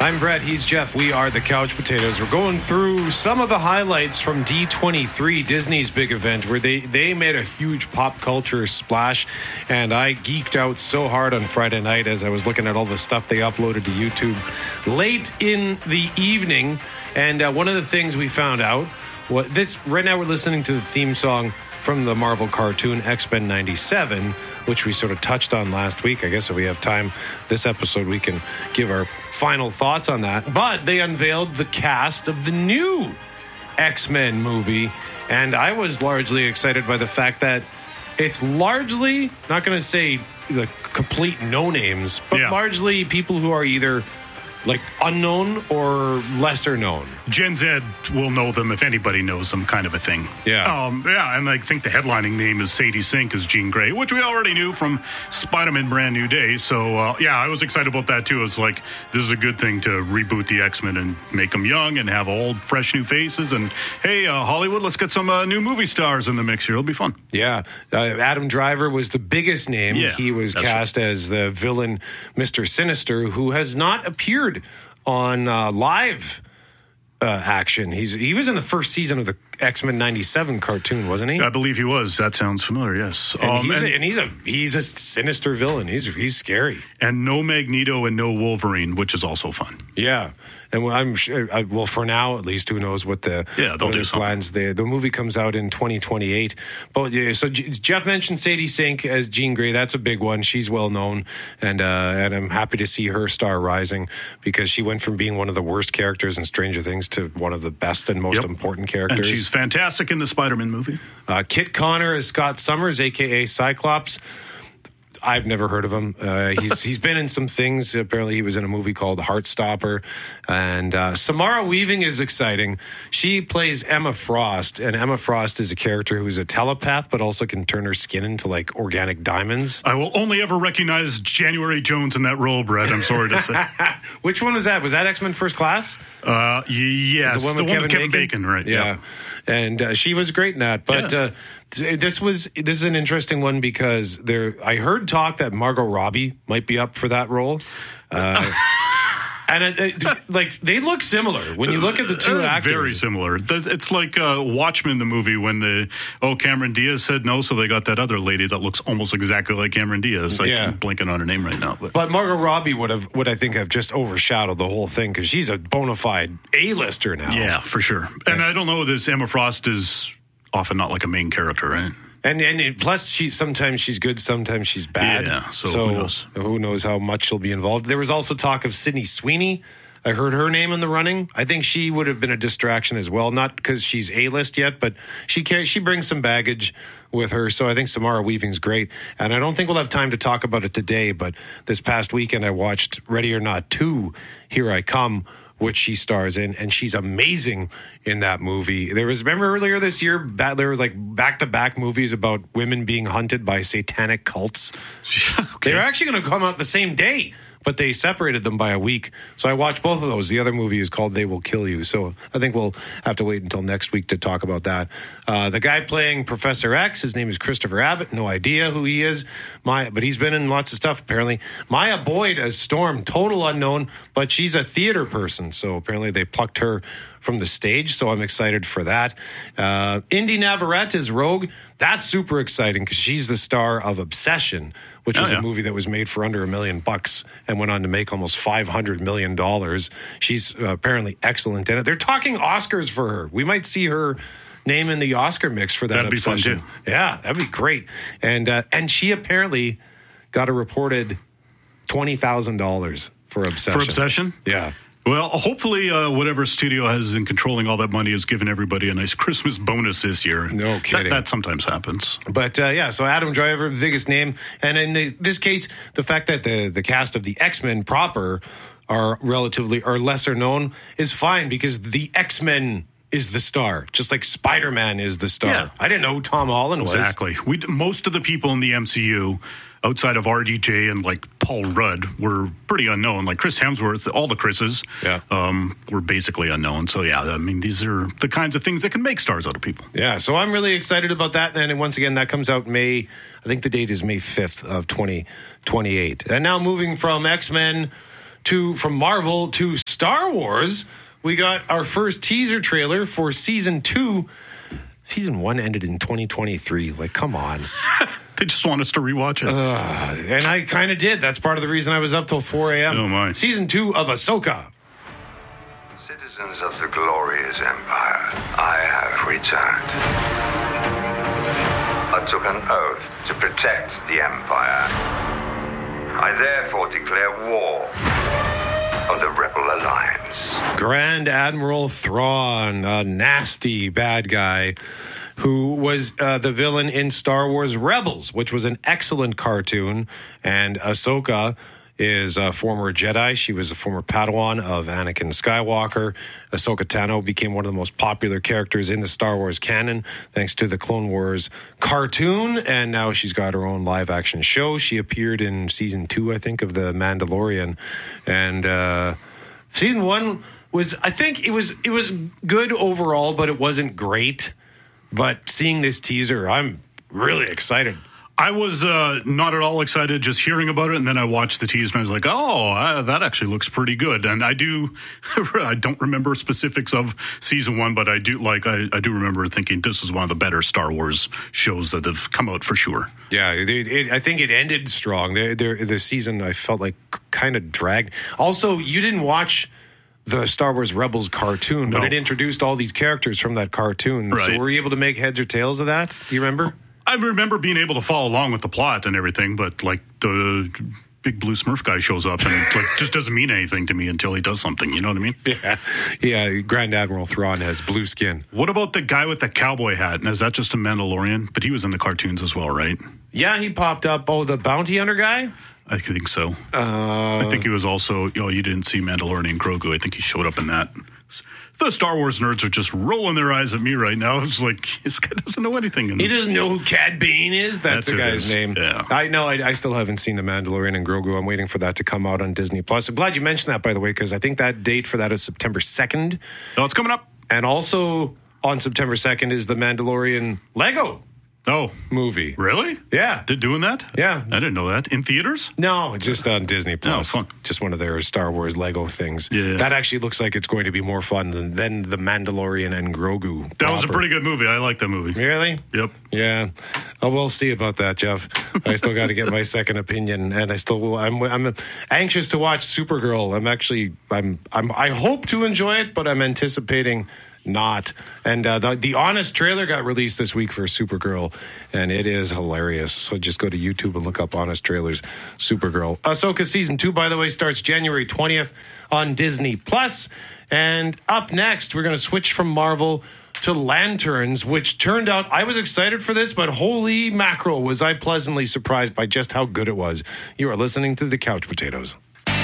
I'm Brett. He's Jeff. We are the Couch Potatoes. We're going through some of the highlights from D23, Disney's big event, where they made a huge pop culture splash. And I geeked out so hard on Friday night as I was looking at all the stuff they uploaded to YouTube late in the evening. And one of the things we found out, right now we're listening to the theme song from the Marvel cartoon X-Men 97, which we sort of touched on last week. I guess if we have time this episode, we can give our final thoughts on that. But they unveiled the cast of the new X-Men movie, and I was largely excited by the fact that it's largely, not going to say the complete no-names, but largely people who are either like unknown or lesser known. Gen Z will know them if anybody knows them, kind of a thing. Yeah. And I think the headlining name is Sadie Sink as Jean Grey, which we already knew from Spider-Man Brand New Day. So, I was excited about that, too. It's like, this is a good thing to reboot the X-Men and make them young and have old, fresh new faces. And, hey, Hollywood, let's get some new movie stars in the mix here. It'll be fun. Yeah. Adam Driver was the biggest name. Yeah, he was cast as the villain, Mr. Sinister, who has not appeared on live action. He was in the first season of the X-Men 97 cartoon, wasn't he? I believe he was. That sounds familiar, yes. And he's a sinister villain. He's scary. And no Magneto and no Wolverine, which is also fun. Yeah. And I'm sure, well, for now, at least, who knows what they'll do plans. The movie comes out in 2028. But yeah, so Jeff mentioned Sadie Sink as Jean Grey. That's a big one. She's well known, and I'm happy to see her star rising because she went from being one of the worst characters in Stranger Things to one of the best and most important characters. And she's fantastic in the Spider-Man movie. Kit Connor as Scott Summers, a.k.a. Cyclops. I've never heard of him. He's been in some things. Apparently, he was in a movie called Heartstopper. And Samara Weaving is exciting. She plays Emma Frost, and Emma Frost is a character who's a telepath, but also can turn her skin into like organic diamonds. I will only ever recognize January Jones in that role, Brett. I'm sorry to say. Which one was that? Was that X-Men First Class? Yes, the one with Kevin Bacon, right? Yeah. And she was great in that. But this is an interesting one because I heard talk that Margot Robbie might be up for that role. And they look similar when you look at the two actors. Very similar. It's like Watchmen, the movie, when Cameron Diaz said no, so they got that other lady that looks almost exactly like Cameron Diaz. I can't blanking on her name right now. But Margot Robbie would I think have just overshadowed the whole thing because she's a bona fide A-lister now. Yeah, for sure. And I don't know, this Emma Frost is often not like a main character, right? And plus, sometimes she's good, sometimes she's bad. Yeah, so who knows how much she'll be involved. There was also talk of Sydney Sweeney. I heard her name in the running. I think she would have been a distraction as well, not because she's A-list yet, but she brings some baggage with her. So I think Samara Weaving's great. And I don't think we'll have time to talk about it today, but this past weekend I watched Ready or Not 2, Here I Come, which she stars in, and she's amazing in that movie. Remember earlier this year, there was like back-to-back movies about women being hunted by satanic cults. Okay. They were actually going to come out the same day, but they separated them by a week. So I watched both of those. The other movie is called They Will Kill You. So I think we'll have to wait until next week to talk about that. The guy playing Professor X, his name is Christopher Abbott. No idea who he is. But he's been in lots of stuff, apparently. Maya Boyd as Storm, total unknown, but she's a theater person. So apparently they plucked her from the stage, so I'm excited for that. Indy Navarrete is Rogue. That's super exciting because she's the star of Obsession, which was a movie that was made for under $1 million and went on to make almost $500 million. She's apparently excellent in it. They're talking Oscars for her. We might see her name in the Oscar mix for that. That'd Obsession. be fun too. Yeah, that'd be great. And she apparently got a reported $20,000 for Obsession. For Obsession? Yeah. Well, hopefully whatever studio has in controlling all that money has given everybody a nice Christmas bonus this year. No kidding. That sometimes happens. But, so Adam Driver, the biggest name. And in this case, the fact that the cast of the X-Men proper are lesser known is fine because the X-Men is the star, just like Spider-Man is the star. Yeah. I didn't know who Tom Holland was. Exactly. Most of the people in the MCU outside of RDJ and like Paul Rudd were pretty unknown. Like Chris Hemsworth, all the Chris's were basically unknown. So I mean, these are the kinds of things that can make stars out of people. Yeah, so I'm really excited about that. And once again, that comes out I think the date is May 5th of 2028. And now moving from X-Men from Marvel to Star Wars. We got our first teaser trailer for Season 2. Season 1 ended in 2023. Like, come on. They just want us to rewatch it. And I kind of did. That's part of the reason I was up till 4 a.m. Oh, my. Season 2 of Ahsoka. Citizens of the glorious empire, I have returned. I took an oath to protect the empire. I therefore declare war on the Rebel Alliance. Grand Admiral Thrawn, a nasty bad guy who was the villain in Star Wars Rebels, which was an excellent cartoon. And Ahsoka is a former Jedi. She was a former Padawan of Anakin Skywalker. Ahsoka Tano became one of the most popular characters in the Star Wars canon thanks to the Clone Wars cartoon, and now she's got her own live-action show. She appeared in Season 2, I think, of The Mandalorian. And Season 1 was, I think it was good overall, but it wasn't great. But seeing this teaser, I'm really excited. I was not at all excited just hearing about it, and then I watched the teaser and I was like, oh, that actually looks pretty good. And I don't remember specifics of Season 1, but I do remember thinking this is one of the better Star Wars shows that have come out for sure. Yeah, I think it ended strong. The season, I felt like, kind of dragged. Also, you didn't watch the Star Wars Rebels cartoon, but it introduced all these characters from that cartoon. Right. So were you able to make heads or tails of that? Do you remember? I remember being able to follow along with the plot and everything, but like the big blue Smurf guy shows up and like just doesn't mean anything to me until he does something. You know what I mean? Yeah. Grand Admiral Thrawn has blue skin. What about the guy with the cowboy hat? And is that just a Mandalorian? But he was in the cartoons as well, right? Yeah, he popped up. Oh, the bounty hunter guy? I think so. I think he was also, you didn't see Mandalorian Grogu. I think he showed up in that. The Star Wars nerds are just rolling their eyes at me right now. It's like, this guy doesn't know anything. He doesn't know who Cad Bane is? That's the guy's name. Yeah. I know. I still haven't seen The Mandalorian and Grogu. I'm waiting for that to come out on Disney+. I'm glad you mentioned that, by the way, because I think that date for that is September 2nd. Oh, it's coming up. And also on September 2nd is The Mandalorian Lego movie. Really? Yeah. They're doing that? Yeah. I didn't know that. In theaters? No, just on Disney+. Oh, fun. Just one of their Star Wars Lego things. Yeah. That actually looks like it's going to be more fun than The Mandalorian and Grogu. That was a pretty good movie. I like that movie. Really? Yep. Yeah. Oh, we'll see about that, Jeff. I still got to get my second opinion, and I'm anxious to watch Supergirl. I hope to enjoy it, but I'm anticipating not. And the Honest trailer got released this week for Supergirl, and it is hilarious. So just go to YouTube and look up Honest trailers, Supergirl. Ahsoka Season 2, by the way, starts January 20th on Disney+. And up next, we're going to switch from Marvel to Lanterns, which turned out, I was excited for this, but holy mackerel, was I pleasantly surprised by just how good it was. You are listening to The Couch Potatoes.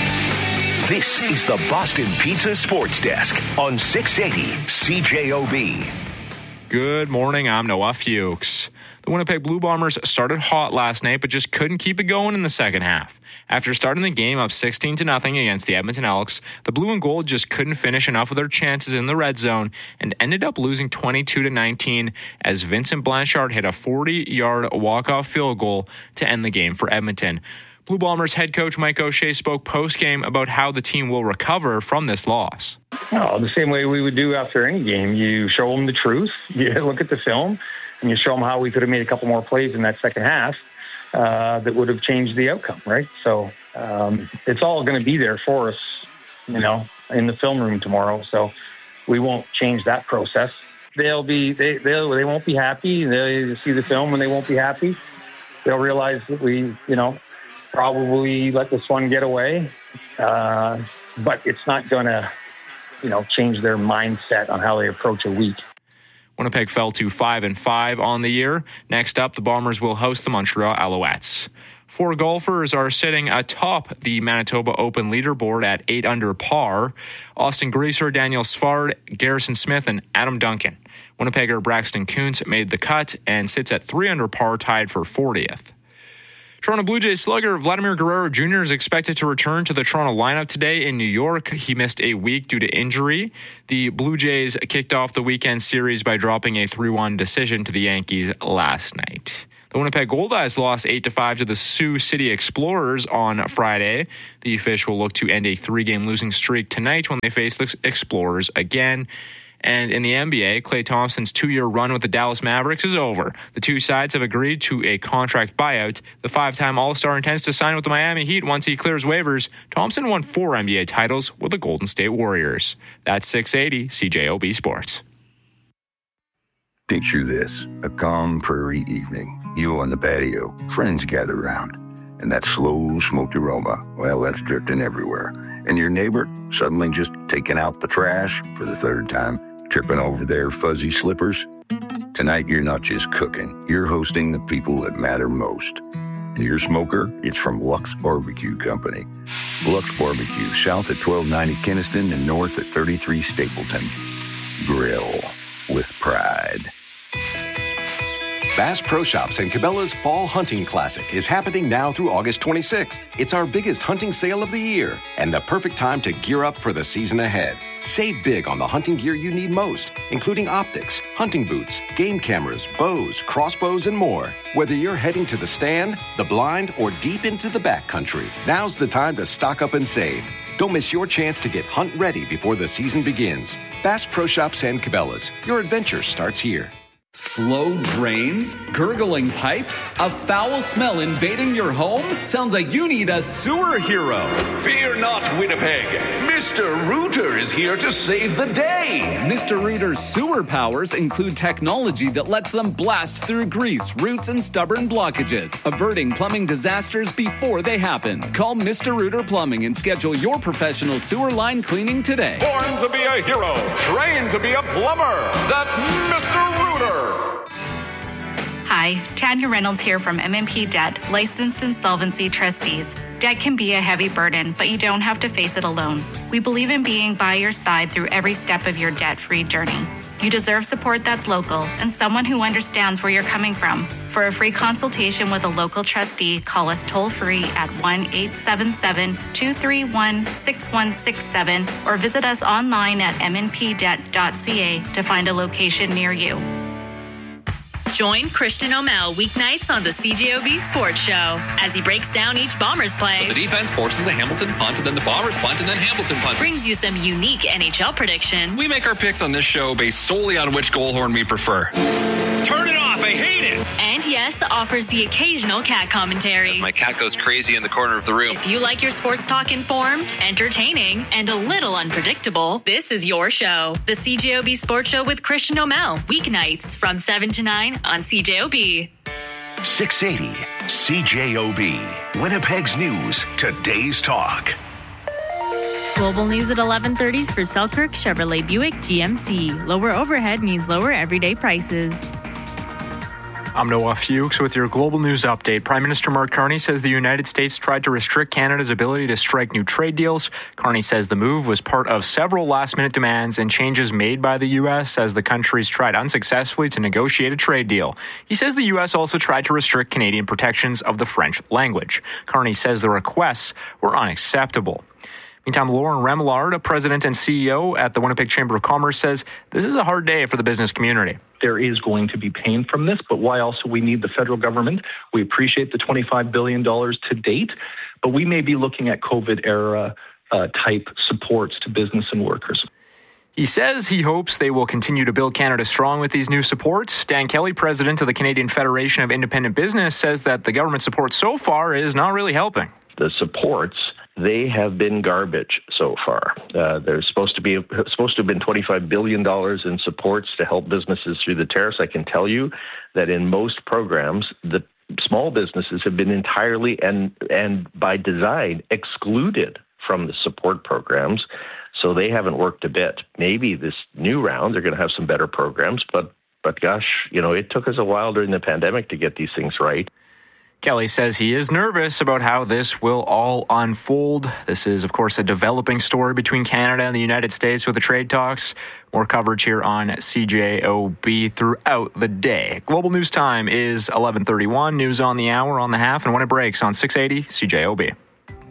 This is the Boston Pizza Sports Desk on 680 CJOB. Good morning, I'm Noah Fuchs. The Winnipeg Blue Bombers started hot last night, but just couldn't keep it going in the second half. After starting the game up 16-0 against the Edmonton Elks, the Blue and Gold just couldn't finish enough of their chances in the red zone and ended up losing 22-19 as Vincent Blanchard hit a 40-yard walk-off field goal to end the game for Edmonton. Blue Bombers head coach Mike O'Shea spoke post-game about how the team will recover from this loss. Oh, the same way we would do after any game. You show them the truth, you look at the film, and you show them how we could have made a couple more plays in that second half that would have changed the outcome, right? So it's all going to be there for us, in the film room tomorrow. So we won't change that process. They won't be happy. They'll see the film and they won't be happy. They'll realize that we, probably let this one get away, but it's not going to, change their mindset on how they approach a week. Winnipeg fell to 5-5 on the year. Next up, the Bombers will host the Montreal Alouettes. 4 golfers are sitting atop the Manitoba Open leaderboard at 8 under par. Austin Greaser, Daniel Svard, Garrison Smith, and Adam Duncan. Winnipegger Braxton Kuntz made the cut and sits at 3 under par, tied for 40th. Toronto Blue Jays slugger Vladimir Guerrero Jr. is expected to return to the Toronto lineup today in New York. He missed a week due to injury. The Blue Jays kicked off the weekend series by dropping a 3-1 decision to the Yankees last night. The Winnipeg Goldeyes lost 8-5 to the Sioux City Explorers on Friday. The Fish will look to end a 3-game losing streak tonight when they face the Explorers again. And in the NBA, Klay Thompson's 2-year run with the Dallas Mavericks is over. The two sides have agreed to a contract buyout. The 5-time All-Star intends to sign with the Miami Heat once he clears waivers. Thompson won 4 NBA titles with the Golden State Warriors. That's 680 CJOB Sports. Picture this, a calm prairie evening. You on the patio, friends gather around, and that slow smoked aroma, well, that's drifting everywhere. And your neighbor suddenly just taking out the trash for the 3rd time, tripping over their fuzzy slippers. Tonight, you're not just cooking, you're hosting the people that matter most. And your smoker, it's from Lux Barbecue Company. Lux Barbecue, south at 1290 Kinnison and north at 33 Stapleton. Grill with pride. Bass Pro Shops and Cabela's Fall Hunting Classic is happening now through August 26th. It's our biggest hunting sale of the year and the perfect time to gear up for the season ahead. Save big on the hunting gear you need most, including optics, hunting boots, game cameras, bows, crossbows, and more. Whether you're heading to the stand, the blind, or deep into the backcountry, now's the time to stock up and save. Don't miss your chance to get hunt ready before the season begins. Bass Pro Shops and Cabela's. Your adventure starts here. Slow drains? Gurgling pipes? A foul smell invading your home? Sounds like you need a sewer hero. Fear not, Winnipeg. Mr. Rooter is here to save the day. Mr. Rooter's sewer powers include technology that lets them blast through grease, roots, and stubborn blockages, averting plumbing disasters before they happen. Call Mr. Rooter Plumbing and schedule your professional sewer line cleaning today. Born to be a hero, trained to be a plumber. That's Mr. Rooter. Hi, Tanya Reynolds here from MMP Debt, licensed insolvency trustees. Debt can be a heavy burden, but you don't have to face it alone. We believe in being by your side through every step of your debt-free journey. You deserve support that's local and someone who understands where you're coming from. For a free consultation with a local trustee, call us toll-free at 1-877-231-6167 or visit us online at mnpdebt.ca to find a location near you. Join Christian O'Mell weeknights on the CJOB Sports Show as he breaks down each Bombers play. The defense forces a Hamilton punt, and then the Bombers punt, and then Hamilton punt. Brings you some unique NHL predictions. We make our picks on this show based solely on which goal horn we prefer. Turn it off! I hate it! And yes, offers the occasional cat commentary. As my cat goes crazy in the corner of the room. If you like your sports talk informed, entertaining, and a little unpredictable, this is your show. The CJOB Sports Show with Christian O'Mell. Weeknights from 7 to 9 on CJOB. 680 CJOB. Winnipeg's News. Today's Talk. Global news at 11:30 for Selkirk Chevrolet Buick GMC. Lower overhead means lower everyday prices. I'm Noah Fuchs with your global news update. Prime Minister Mark Carney says the United States tried to restrict Canada's ability to strike new trade deals. Carney says the move was part of several last-minute demands and changes made by the U.S. as the countries tried unsuccessfully to negotiate a trade deal. He says the U.S. also tried to restrict Canadian protections of the French language. Carney says the requests were unacceptable. Meantime, Lauren Remillard, a president and CEO at the Winnipeg Chamber of Commerce, says this is a hard day for the business community. There is going to be pain from this, but why also we need the federal government? We appreciate the $25 billion to date, but we may be looking at COVID-era type supports to business and workers. He says he hopes they will continue to build Canada strong with these new supports. Dan Kelly, president of the Canadian Federation of Independent Business, says that the government support so far is not really helping. The supports, they have been garbage so far. There's supposed to have been $25 billion in supports to help businesses through the tariffs. I can tell you that in most programs, the small businesses have been entirely and by design excluded from the support programs. So they haven't worked a bit. Maybe this new round, they're going to have some better programs, but gosh, it took us a while during the pandemic to get these things right. Kelly says he is nervous about how this will all unfold. This is, of course, a developing story between Canada and the United States with the trade talks. More coverage here on CJOB throughout the day. Global News Time is 11:31. News on the hour, on the half, and when it breaks on 680 CJOB.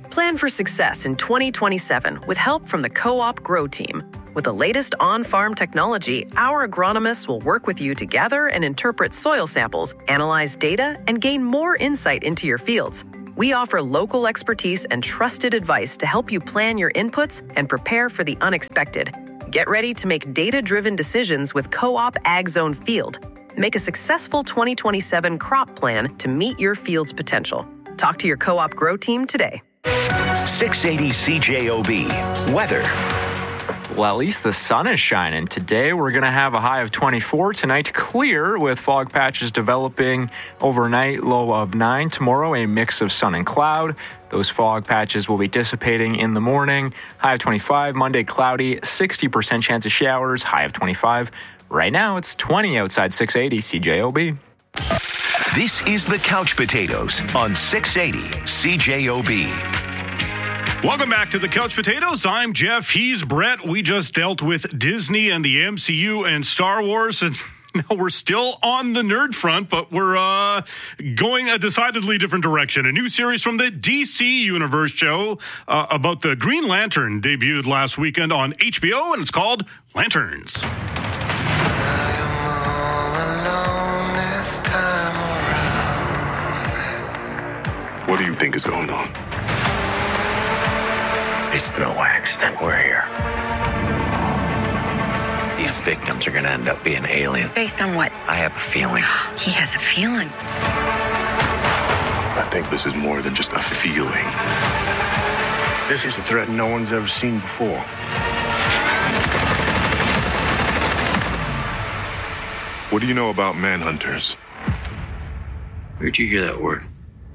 Plan for success in 2027 with help from the Co-op Grow Team. With the latest on-farm technology, our agronomists will work with you to gather and interpret soil samples, analyze data, and gain more insight into your fields. We offer local expertise and trusted advice to help you plan your inputs and prepare for the unexpected. Get ready to make data-driven decisions with Co-op Ag Zone Field. Make a successful 2027 crop plan to meet your field's potential. Talk to your Co-op Grow Team today. 680 CJOB. Weather. Well, at least the sun is shining. Today, we're going to have a high of 24. Tonight, clear with fog patches developing overnight, low of 9. Tomorrow, a mix of sun and cloud. Those fog patches will be dissipating in the morning. High of 25. Monday, cloudy, 60% chance of showers. High of 25. Right now, it's 20 outside 680 CJOB. This is the Couch Potatoes on 680 CJOB. Welcome back to the Couch Potatoes. I'm Jeff. He's Brett. We just dealt with Disney and the MCU and Star Wars, and now we're still on the nerd front, but we're going a decidedly different direction. A new series from the DC Universe show about the Green Lantern debuted last weekend on HBO, and it's called Lanterns. What do you think is going on? It's no accident we're here. These victims are going to end up being alien. Based on what? I have a feeling. He has a feeling. I think this is more than just a feeling. This is a threat no one's ever seen before. What do you know about manhunters? Where'd you hear that word?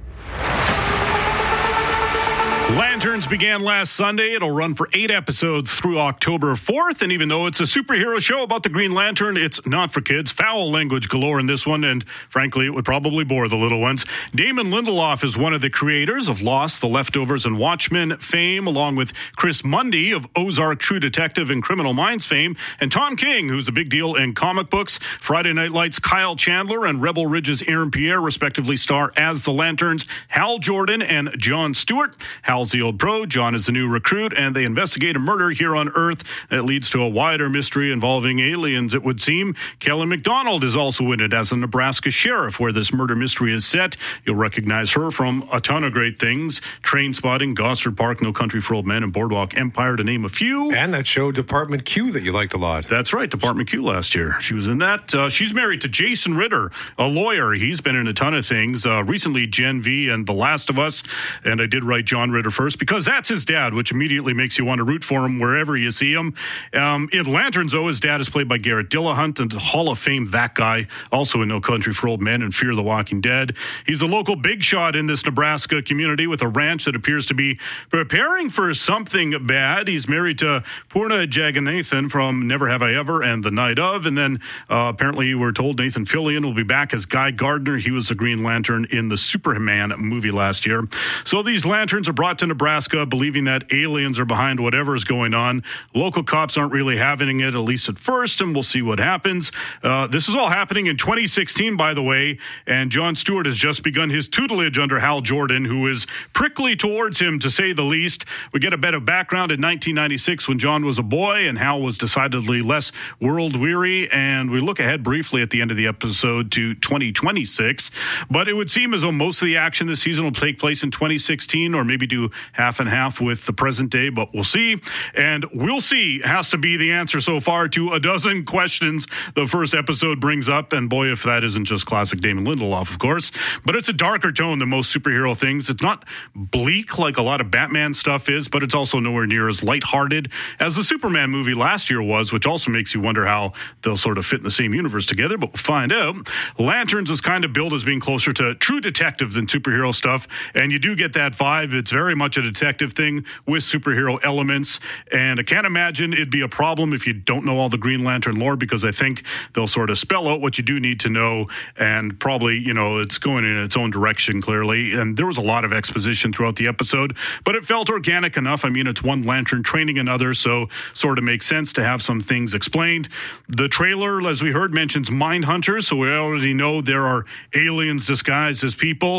Lanterns began last Sunday. It'll run for 8 episodes through October 4th. And even though it's a superhero show about the Green Lantern, it's not for kids. Foul language galore in this one. And frankly, it would probably bore the little ones. Damon Lindelof is one of the creators of Lost, The Leftovers, and Watchmen fame, along with Chris Mundy of Ozark, True Detective, and Criminal Minds fame. And Tom King, who's a big deal in comic books. Friday Night Lights' Kyle Chandler and Rebel Ridge's Aaron Pierre respectively star as the Lanterns. Hal Jordan and Jon Stewart. Hal's the old pro, John is the new recruit, and they investigate a murder here on Earth that leads to a wider mystery involving aliens, it would seem. Kelly MacDonald is also in it as a Nebraska sheriff, where this murder mystery is set. You'll recognize her from a ton of great things. Trainspotting, Gosford Park, No Country for Old Men, and Boardwalk Empire, to name a few. And that show Department Q that you liked a lot. That's right, Department Q last year. She was in that. She's married to Jason Ritter, a lawyer. He's been in a ton of things. Recently, Gen V and The Last of Us, and I did write John Ritter first because that's his dad, which immediately makes you want to root for him wherever you see him. In Lanterns, though, his dad is played by Garrett Dillahunt, and Hall of Fame that guy, also in No Country for Old Men and Fear the Walking Dead. He's a local big shot in this Nebraska community with a ranch that appears to be preparing for something bad. He's married to Purna Jagannathan from Never Have I Ever and The Night Of, and then apparently we're told Nathan Fillion will be back as Guy Gardner. He was the Green Lantern in the Superman movie last year. So these lanterns are brought to Nebraska, believing that aliens are behind whatever is going on. Local cops aren't really having it, at least at first, and we'll see what happens. This is all happening in 2016, by the way, and Jon Stewart has just begun his tutelage under Hal Jordan, who is prickly towards him, to say the least. We get a bit of background in 1996 when Jon was a boy and Hal was decidedly less world-weary, and we look ahead briefly at the end of the episode to 2026. But it would seem as though most of the action this season will take place in 2016, or maybe do half and half with the present day, but we'll see. And we'll see has to be the answer so far to a dozen questions the first episode brings up. And boy, if that isn't just classic Damon Lindelof, of course. But it's a darker tone than most superhero things. It's not bleak like a lot of Batman stuff is, but it's also nowhere near as lighthearted as the Superman movie last year was, which also makes you wonder how they'll sort of fit in the same universe together, but we'll find out. Lanterns is kind of billed as being closer to True Detective than superhero stuff, and you do get that vibe. It's very much a detective thing with superhero elements, and I can't imagine it'd be a problem if you don't know all the Green Lantern lore, because I think they'll sort of spell out what you do need to know, and probably, you know, it's going in its own direction, clearly. And there was a lot of exposition throughout the episode, but it felt organic enough. I mean, it's one lantern training another, so sort of makes sense to have some things explained. The trailer, as we heard, mentions mind hunters, so we already know there are aliens disguised as people.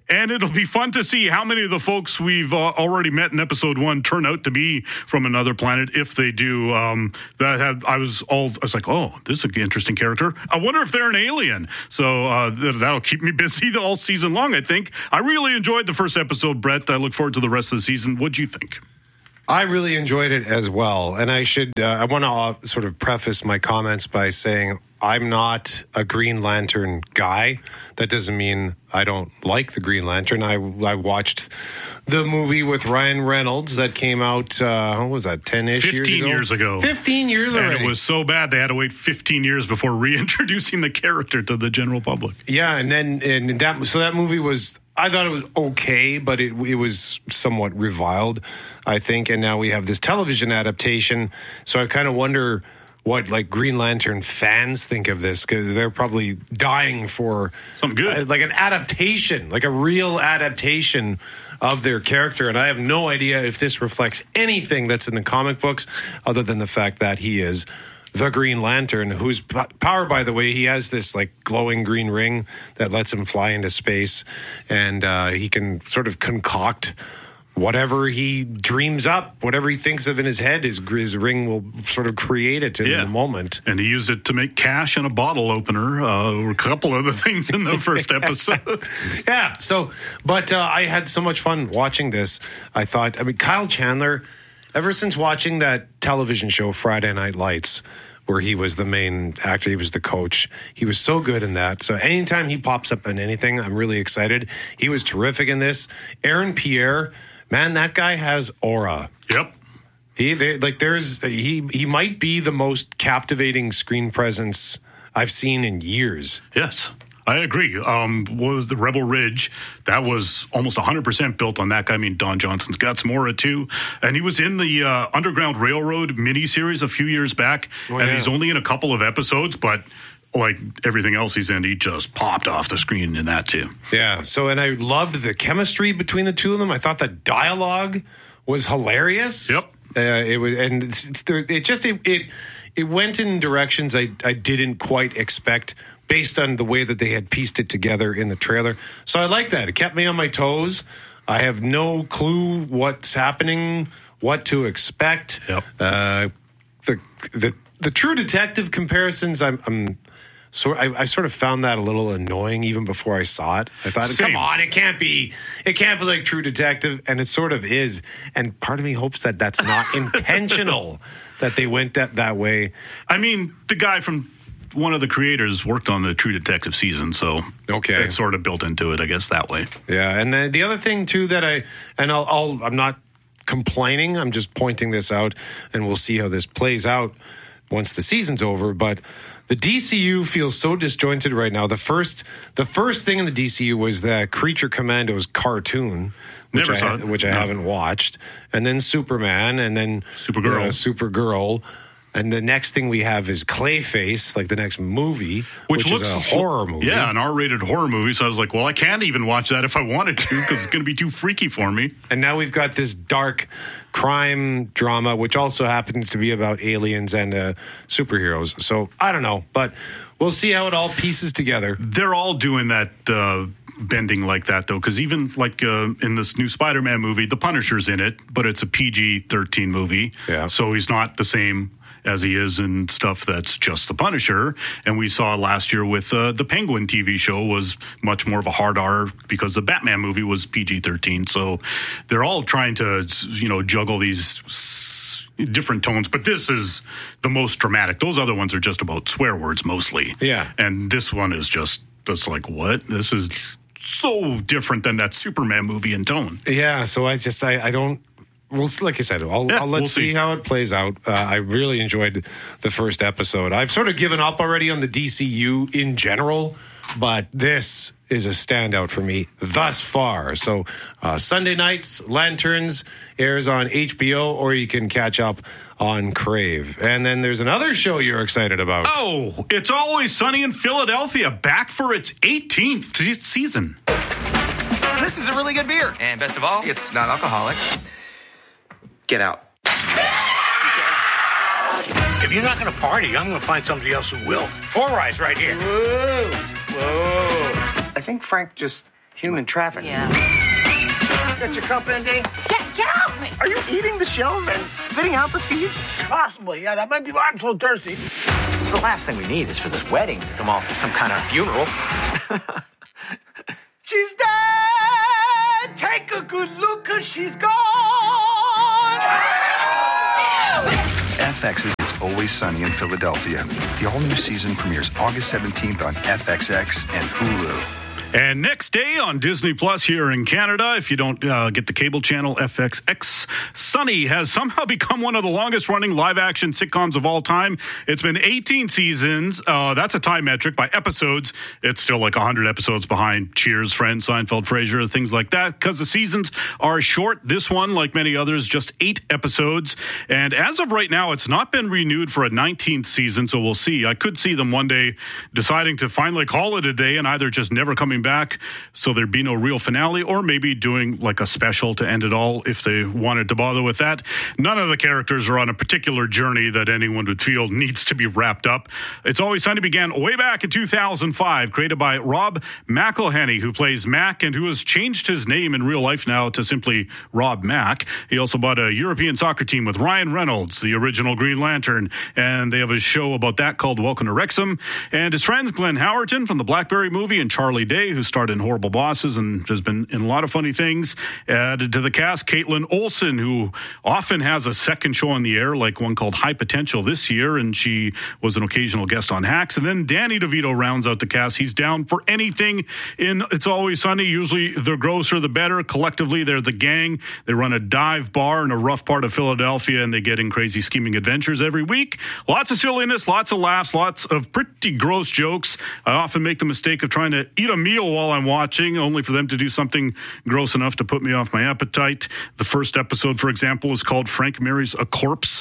And it'll be fun to see how many of the folks we've already met in episode 1 turn out to be from another planet. If they do, I was like, oh, this is an interesting character. I wonder if they're an alien. So that'll keep me busy all season long, I think. I really enjoyed the first episode, Brett. I look forward to the rest of the season. What'd you think? I really enjoyed it as well. And I want to sort of preface my comments by saying I'm not a Green Lantern guy. That doesn't mean I don't like the Green Lantern. I watched the movie with Ryan Reynolds that came out, what was that, 10-ish years ago? 15 years ago. 15 years already. And it was so bad they had to wait 15 years before reintroducing the character to the general public. Yeah, so that movie was... I thought it was okay, but it was somewhat reviled, I think. And now we have this television adaptation. So I kind of wonder what Green Lantern fans think of this, because they're probably dying for something good, like an adaptation, like a real adaptation of their character. And I have no idea if this reflects anything that's in the comic books, other than the fact that he is the Green Lantern, whose power, by the way, he has this glowing green ring that lets him fly into space, and he can sort of concoct whatever he dreams up, whatever he thinks of in his head. His ring will sort of create it in the moment. And he used it to make cash and a bottle opener, a couple other things in the first episode. Yeah. So, but I had so much fun watching this. I thought, Kyle Chandler, ever since watching that television show Friday Night Lights, where he was the main actor, he was the coach. He was so good in that. So anytime he pops up in anything, I'm really excited. He was terrific in this. Aaron Pierre, man, that guy has aura. Yep. He might be the most captivating screen presence I've seen in years. Yes. I agree. What was the Rebel Ridge? That was almost 100% built on that guy. I mean, Don Johnson's got some aura too. And he was in the Underground Railroad miniseries a few years back. And he's only in a couple of episodes, but like everything else he's in, he just popped off the screen in that too. Yeah. So, and I loved the chemistry between the two of them. I thought the dialogue was hilarious. Yep. It was, and it went in directions I didn't quite expect, based on the way that they had pieced it together in the trailer. So I like that. It kept me on my toes. I have no clue what's happening, what to expect. Yep. The True Detective comparisons, I sort of found that a little annoying even before I saw it. I thought, come on, it can't be like True Detective, and it sort of is. And part of me hopes that that's not intentional, that they went that way. I mean, the guy from one of the creators worked on the True Detective season, so it's sort of built into it, I guess, that way. Yeah, and the other thing too that I'm not complaining, I'm just pointing this out, and we'll see how this plays out once the season's over. But the DCU feels so disjointed right now. The first thing in the DCU was the Creature Commandos cartoon, which I haven't watched, and then Superman, and then Supergirl. And the next thing we have is Clayface, like the next movie, which looks is a horror movie. Yeah, an R-rated horror movie. So I was like, well, I can't even watch that if I wanted to, because it's going to be too freaky for me. And now we've got this dark crime drama, which also happens to be about aliens and superheroes. So I don't know, but we'll see how it all pieces together. They're all doing that bending like that, though, because even like in this new Spider-Man movie, the Punisher's in it, but it's a PG-13 movie. Yeah. So he's not the same as he is in stuff that's just the Punisher. And we saw last year with the Penguin TV show was much more of a hard R, because the Batman movie was PG-13. So they're all trying to, juggle these different tones. But this is the most dramatic. Those other ones are just about swear words mostly. Yeah. And this one is just like, what? This is so different than that Superman movie in tone. Yeah. So I don't... Well, like I said, let's see how it plays out. I really enjoyed the first episode. I've sort of given up already on the DCU in general, but this is a standout for me thus far. So Sunday nights, Lanterns airs on HBO, or you can catch up on Crave. And then there's another show you're excited about. Oh, It's Always Sunny in Philadelphia, back for its 18th season. This is a really good beer. And best of all, it's not alcoholic. Get out. If you're not going to party, I'm going to find somebody else who will. Four Eyes right here. Whoa. I think Frank just Human trafficking. Yeah. Got your cup, Andy? Get off me! Are you eating the shells and spitting out the seeds? Possibly, yeah. That might be why I'm so thirsty. The last thing we need is for this wedding to come off as some kind of funeral. She's dead! Take a good look, 'cause she's gone! FX's It's Always Sunny in Philadelphia. The all-new season premieres August 17th on FXX and Hulu. And next day on Disney Plus here in Canada, if you don't get the cable channel FXX, Sunny has somehow become one of the longest-running live-action sitcoms of all time. It's been 18 seasons. That's a time metric. By episodes, it's still like 100 episodes behind Cheers, Friends, Seinfeld, Frasier, things like that, because the seasons are short. This one, like many others, just 8 episodes. And as of right now, it's not been renewed for a 19th season, so we'll see. I could see them one day deciding to finally call it a day and either just never coming back so there'd be no real finale, or maybe doing like a special to end it all if they wanted to bother with that. None of the characters are on a particular journey that anyone would feel needs to be wrapped up. It's Always Sunny began way back in 2005, created by Rob McElhenney, who plays Mac and who has changed his name in real life now to simply Rob Mac. He also bought a European soccer team with Ryan Reynolds, the original Green Lantern, and they have a show about that called Welcome to Wrexham. And his friends Glenn Howerton from the Blackberry movie and Charlie Day, who starred in Horrible Bosses and has been in a lot of funny things. Added to the cast, Caitlin Olsen, who often has a second show on the air, like one called High Potential this year, and she was an occasional guest on Hacks. And then Danny DeVito rounds out the cast. He's down for anything in It's Always Sunny. Usually the grosser the better. Collectively, they're the gang. They run a dive bar in a rough part of Philadelphia, and they get in crazy scheming adventures every week. Lots of silliness, lots of laughs, lots of pretty gross jokes. I often make the mistake of trying to eat a meal while I'm watching, only for them to do something gross enough to put me off my appetite. The first episode, for example, is called Frank Marries a Corpse.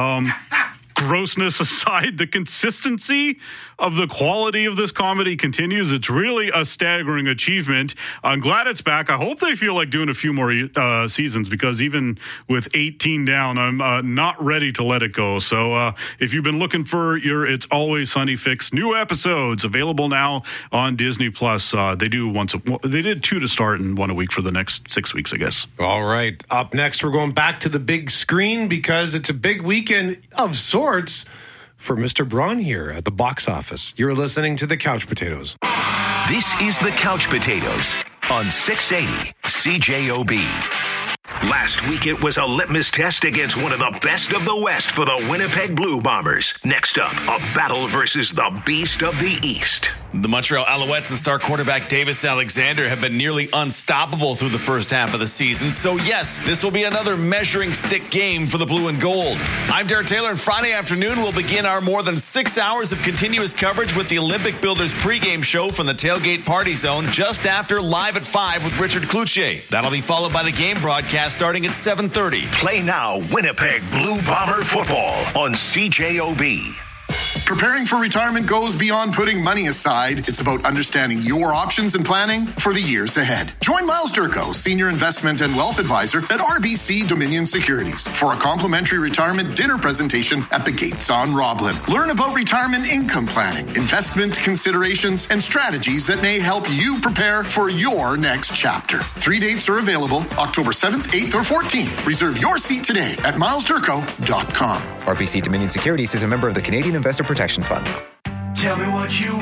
Grossness aside, the consistency of the quality of this comedy continues. It's really a staggering achievement. I'm glad it's back. I hope they feel like doing a few more seasons, because even with 18 down, I'm not ready to let it go. So if you've been looking for your It's Always Sunny fix, new episodes available now on Disney Plus. They did 2 to start and 1 a week for the next 6 weeks, I guess. All right. Up next, we're going back to the big screen because it's a big weekend of sorts for Mr. Braun here at the box office. You're listening to the Couch Potatoes. This is the Couch Potatoes on 680 CJOB. Last week, it was a litmus test against one of the best of the West for the Winnipeg Blue Bombers. Next up, a battle versus the Beast of the East. The Montreal Alouettes and star quarterback Davis Alexander have been nearly unstoppable through the first half of the season. So yes, this will be another measuring stick game for the blue and gold. I'm Derek Taylor, and Friday afternoon we'll begin our more than 6 hours of continuous coverage with the Olympic Builders pregame show from the Tailgate Party Zone just after Live at 5 with Richard Cloutier. That'll be followed by the game broadcast starting at 7:30. Play now Winnipeg Blue Bomber football on CJOB. Preparing for retirement goes beyond putting money aside. It's about understanding your options and planning for the years ahead. Join Miles Durko, Senior Investment and Wealth Advisor at RBC Dominion Securities, for a complimentary retirement dinner presentation at the Gates on Roblin. Learn about retirement income planning, investment considerations, and strategies that may help you prepare for your next chapter. 3 dates are available, October 7th, 8th, or 14th. Reserve your seat today at milesdurko.com. RBC Dominion Securities is a member of the Canadian Investor Protection Fund. Tell me what you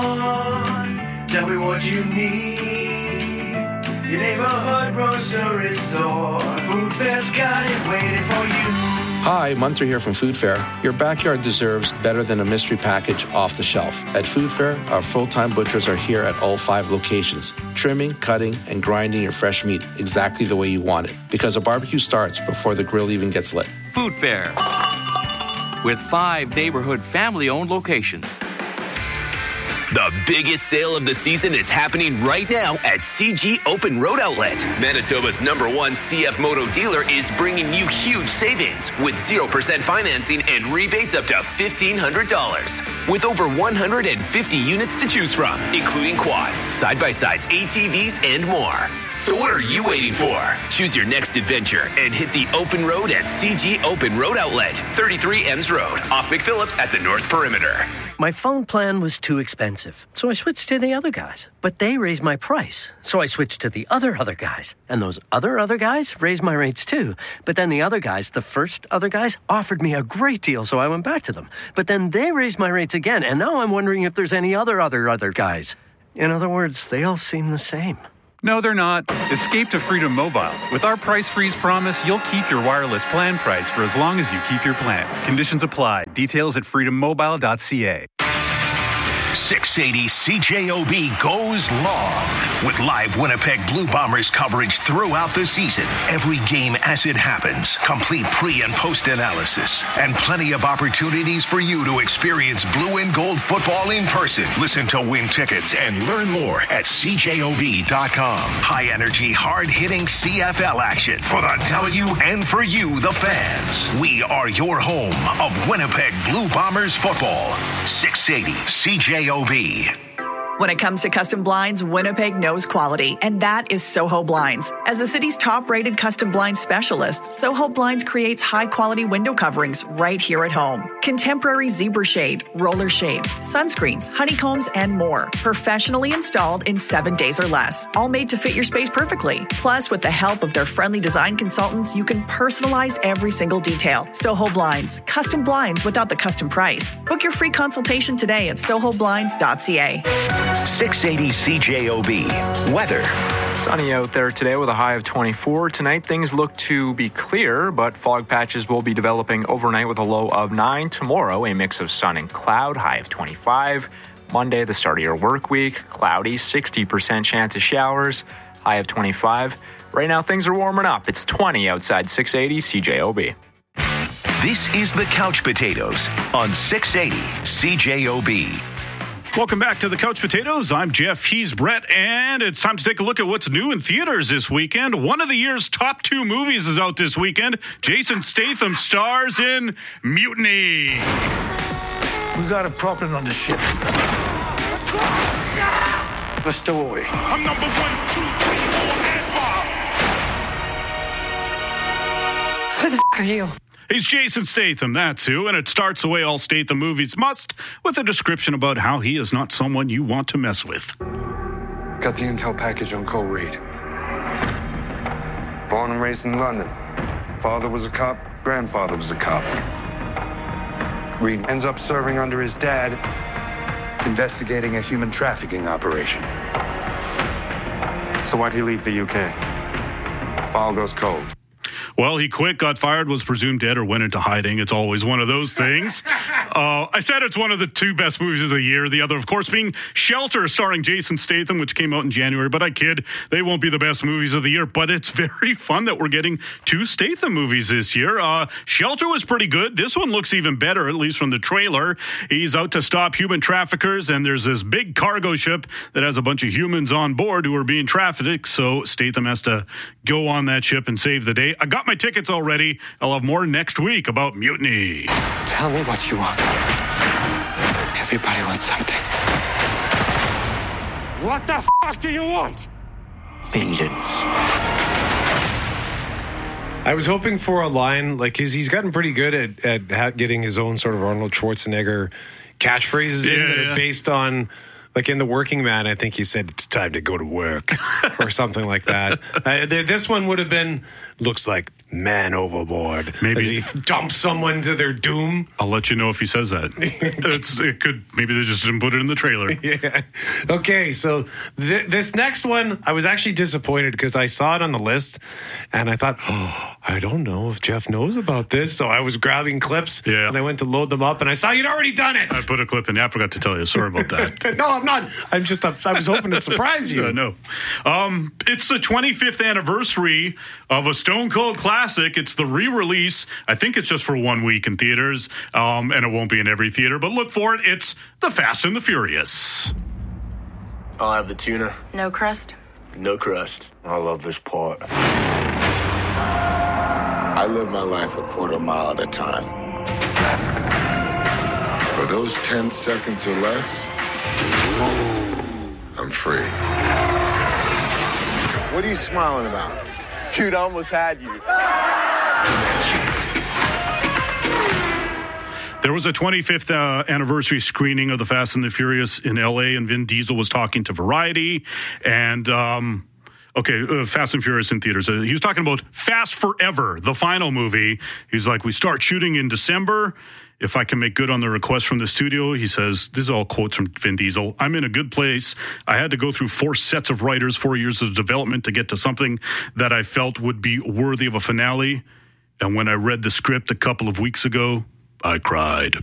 want. Tell me what you need. Your neighborhood grocery store. Food Fair's got it waiting for you. Hi, Munter here from Food Fair. Your backyard deserves better than a mystery package off the shelf. At Food Fair, our full-time butchers are here at all 5 locations, trimming, cutting, and grinding your fresh meat exactly the way you want it. Because a barbecue starts before the grill even gets lit. Food Fair, with 5 neighborhood family-owned locations. The biggest sale of the season is happening right now at CG Open Road Outlet. Manitoba's #1 CF Moto dealer is bringing you huge savings with 0% financing and rebates up to $1,500. With over 150 units to choose from, including quads, side-by-sides, ATVs, and more. So what are you waiting for? Choose your next adventure and hit the open road at CG Open Road Outlet, 33 Ems Road, off McPhillips at the North Perimeter. My phone plan was too expensive, so I switched to the other guys. But they raised my price, so I switched to the other guys. And those other guys raised my rates too. But then the other guys, the first other guys, offered me a great deal, so I went back to them. But then they raised my rates again, and now I'm wondering if there's any other guys. In other words, they all seem the same. No, they're not. Escape to Freedom Mobile. With our price freeze promise, you'll keep your wireless plan price for as long as you keep your plan. Conditions apply. Details at freedommobile.ca. 680 CJOB goes long with live Winnipeg Blue Bombers coverage throughout the season. Every game as it happens, complete pre- and post-analysis, and plenty of opportunities for you to experience blue and gold football in person. Listen to win tickets and learn more at CJOB.com. High-energy, hard-hitting CFL action for the W and for you, the fans. We are your home of Winnipeg Blue Bombers football. 680 CJOB. When it comes to custom blinds, Winnipeg knows quality, and that is Soho Blinds. As the city's top-rated custom blind specialist, Soho Blinds creates high-quality window coverings right here at home. Contemporary zebra shade, roller shades, sunscreens, honeycombs, and more. Professionally installed in 7 days or less. All made to fit your space perfectly. Plus, with the help of their friendly design consultants, you can personalize every single detail. Soho Blinds. Custom blinds without the custom price. Book your free consultation today at sohoblinds.ca. 680 CJOB. Weather. Sunny out there today with a high of 24. Tonight, things look to be clear, but fog patches will be developing overnight with a low of 9. Tomorrow, a mix of sun and cloud, high of 25. Monday, the start of your work week, cloudy, 60% chance of showers, high of 25. Right now, things are warming up. It's 20 outside 680 CJOB. This is the Couch Potatoes on 680 CJOB. Welcome back to the Couch Potatoes. I'm Jeff. He's Brett, and it's time to take a look at what's new in theaters this weekend. One of the year's top 2 movies is out this weekend. Jason Statham stars in Mutiny. We got a problem on the ship. Let's stow away. I'm number 1, 2, 3, 4, and 5. Who the f*** are you? He's Jason Statham, that's who, and it starts the way all Statham movies must, with a description about how he is not someone you want to mess with. Got the intel package on Cole Reed. Born and raised in London. Father was a cop, grandfather was a cop. Reed ends up serving under his dad, investigating a human trafficking operation. So why'd he leave the UK? File goes cold. Well, he quit, got fired, was presumed dead, or went into hiding. It's always one of those things. I said it's one of the 2 best movies of the year. The other, of course, being Shelter, starring Jason Statham, which came out in January. But I kid, they won't be the best movies of the year. But it's very fun that we're getting 2 Statham movies this year. Shelter was pretty good. This one looks even better, at least from the trailer. He's out to stop human traffickers, and there's this big cargo ship that has a bunch of humans on board who are being trafficked. So Statham has to go on that ship and save the day. I got my tickets already. I'll have more next week about Mutiny. Tell me what you want. Everybody wants something. What the fuck do you want? Vengeance. I was hoping for a line, like, he's gotten pretty good at getting his own sort of Arnold Schwarzenegger catchphrases in that are based on, like in The Working Man, I think he said, "It's time to go to work," or something like that. This one would have been, looks like man overboard. Maybe as he dumps someone to their doom. I'll let you know if he says that. It could. Maybe they just didn't put it in the trailer. Yeah. Okay, so this next one, I was actually disappointed because I saw it on the list, and I thought, I don't know if Jeff knows about this. So I was grabbing clips, and I went to load them up, and I saw you'd already done it. I put a clip in. I forgot to tell you. Sorry about that. No, I'm not. I was hoping to surprise you. No. It's the 25th anniversary of a Stone Cold classic. It's the re-release. I think it's just for 1 week in theaters, and it won't be in every theater, but look for it. It's The Fast and the Furious. I'll have the tuna. No crust? No crust. I love this part. I live my life a quarter mile at a time. For those 10 seconds or less, I'm free. What are you smiling about? Dude, I almost had you. There was a 25th anniversary screening of The Fast and the Furious in L.A., and Vin Diesel was talking to Variety, and... Fast and Furious in theaters. He was talking about Fast Forever, the final movie. He's like, we start shooting in December. If I can make good on the request from the studio, he says, this is all quotes from Vin Diesel. I'm in a good place. I had to go through 4 sets of writers, 4 years of development to get to something that I felt would be worthy of a finale. And when I read the script a couple of weeks ago, I cried.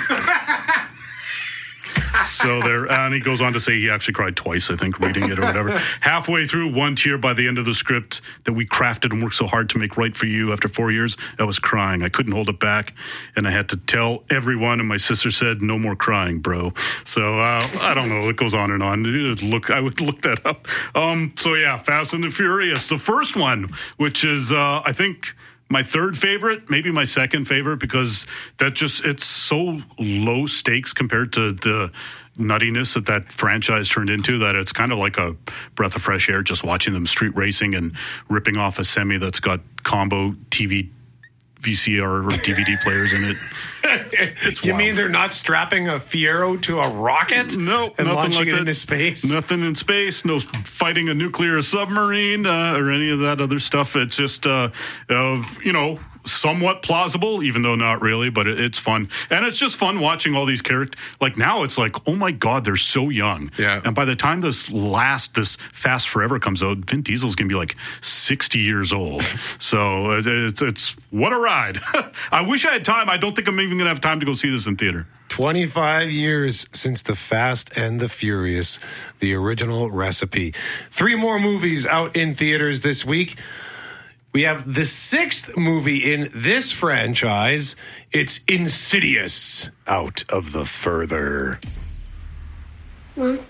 So there, and he goes on to say he actually cried twice, I think, reading it or whatever. Halfway through, 1 tear by the end of the script that we crafted and worked so hard to make right for you after 4 years. I was crying. I couldn't hold it back, and I had to tell everyone. And my sister said, "No more crying, bro." So I don't know. It goes on and on. I would look that up. So yeah, Fast and the Furious, the first one, which is I think my third favorite, maybe my second favorite, because it's so low stakes compared to the nuttiness that franchise turned into, that it's kind of like a breath of fresh air just watching them street racing and ripping off a semi that's got combo TV, VCR, or DVD players in it. It's you wild. mean they're not strapping a Fiero to a rocket? No, and nothing launching like it that. into space? Nothing in space. No fighting a nuclear submarine or any of that other stuff. It's just, somewhat plausible, even though not really, but it's fun. And it's just fun watching all these characters. Like now it's like, oh my God, they're so young. Yeah. And by the time this Fast Forever comes out, Vin Diesel's going to be like 60 years old. So it's what a ride. I wish I had time. I don't think I'm even going to have time to go see this in theater. 25 years since The Fast and the Furious, the original recipe. 3 more movies out in theaters this week. We have the 6th movie in this franchise. It's Insidious, Out of the Further. I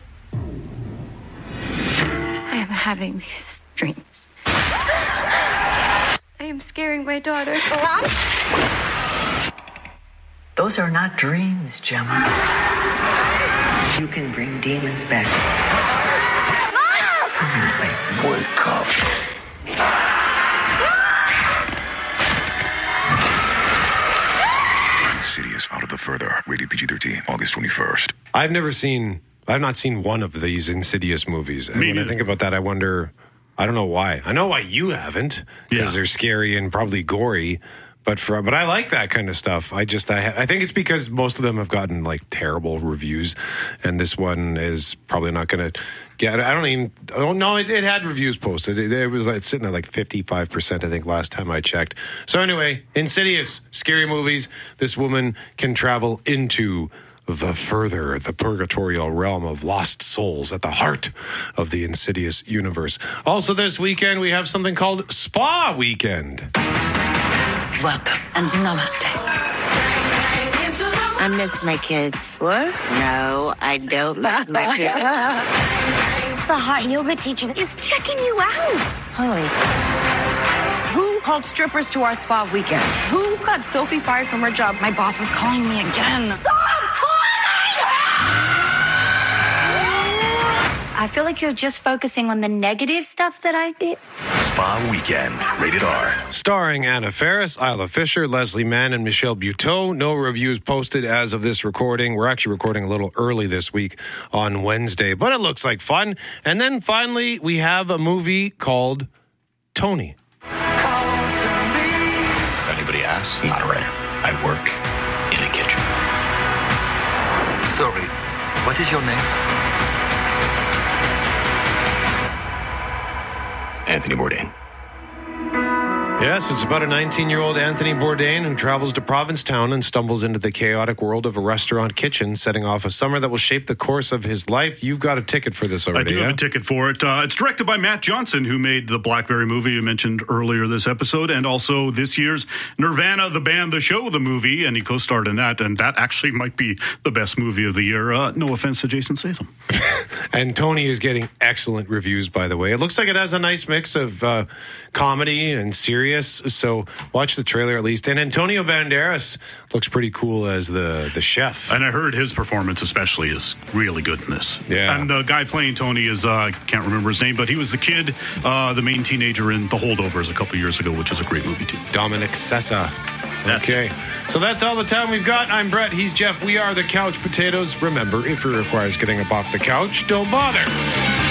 am having these dreams. I am scaring my daughter. Those are not dreams, Gemma. You can bring demons back. Permanently. Wake up. Insidious Out of the Further, rated PG-13, August 21st. I've not seen one of these Insidious movies. And when I think about that, I wonder, I don't know why. I know why you haven't, because they're scary and probably gory. But I like that kind of stuff. I think it's because most of them have gotten like terrible reviews, and this one is probably not going to get. It had reviews posted. It was like sitting at like 55%, I think, last time I checked. So anyway, Insidious, scary movies. This woman can travel into the further, the purgatorial realm of lost souls at the heart of the Insidious universe. Also, this weekend we have something called Spa Weekend. Welcome and namaste. I miss my kids. What? No, I don't miss my kids. The hot yoga teacher is checking you out. Holy. Who called strippers to our spa weekend? Who got Sophie fired from her job? My boss is calling me again. Stop calling! I feel like you're just focusing on the negative stuff that I did. Spa Weekend, rated R. Starring Anna Faris, Isla Fisher, Leslie Mann, and Michelle Buteau. No reviews posted as of this recording. We're actually recording a little early this week on Wednesday, but it looks like fun. And then finally, we have a movie called Tony. If anybody asks, not a writer. I work in a kitchen. Sorry, what is your name? Anthony Bourdain. Yes, it's about a 19-year-old Anthony Bourdain who travels to Provincetown and stumbles into the chaotic world of a restaurant kitchen, setting off a summer that will shape the course of his life. You've got a ticket for this already, I do have a ticket for it. It's directed by Matt Johnson, who made the Blackberry movie you mentioned earlier this episode, and also this year's Nirvana, the band, the show, the movie, and he co-starred in that, and that actually might be the best movie of the year. No offense to Jason Statham. And Tony is getting excellent reviews, by the way. It looks like it has a nice mix of comedy and serious, so watch the trailer at least. And Antonio Banderas looks pretty cool as the chef. And I heard his performance especially is really good in this. Yeah. And the guy playing Tony is, can't remember his name, but he was the kid, the main teenager in The Holdovers a couple years ago, which is a great movie too. Dominic Sessa. Okay. So that's all the time we've got. I'm Brett. He's Jeff. We are the Couch Potatoes. Remember, if it requires getting up off the couch, don't bother.